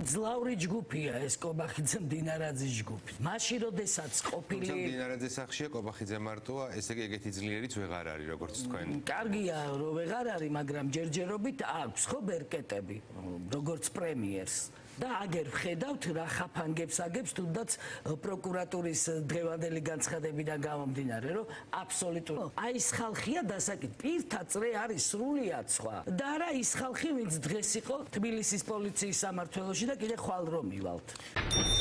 ძლავრი ჯგუფია ეს კობახიძე მდინარაძის ჯგუფი. მაშინ როდესაც ყოფილი მდინარაძის სახშია კობახიძე მარტოა, ესე იგი ეგეთი ძლიერიც ვეღარ არის, როგორც თქვენ. კარგია, რომ ვეღარ არის, მაგრამ ჯერჯერობით აქვს ხო ბერკეტები, როგორც პრემიერს. და აგერ ვხედავთ რა ხაფანგებს აგებს თუნდაც პროკურატურის დღევანდელი განცხადებიდან გამომდინარე, რომ აბსოლუტურად აი ეს ხალხია დასაკით პირთა წრე არის სრულიად სხვა. და არა ის ხალხი, ვინც დღეს იყო თბილისის პოლიციის სამმართველოში და კიდე ხვალ რომ მივალთ.